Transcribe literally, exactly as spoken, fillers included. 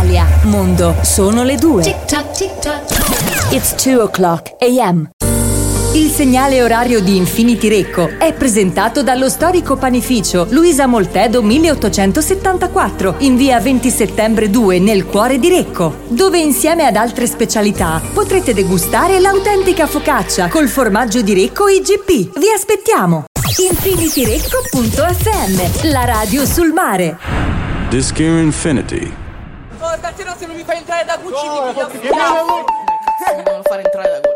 Italia. Mondo, sono le due. Tic tac, tic tac. It's two o'clock a m. Il segnale orario di Infinity Recco è presentato dallo storico panificio Luisa Moltedo milleottocentosettantaquattro in via venti settembre due nel cuore di Recco, dove insieme ad altre specialità potrete degustare l'autentica focaccia col formaggio di Recco I G P. Vi aspettiamo! Infinity Recco punto effe emme, la radio sul mare. Disc Infinity. Porca, se no se non mi fai entrare da Gucci No, mi che piglio. mi devo- Cazzo, mi devono fare entrare da Gucci.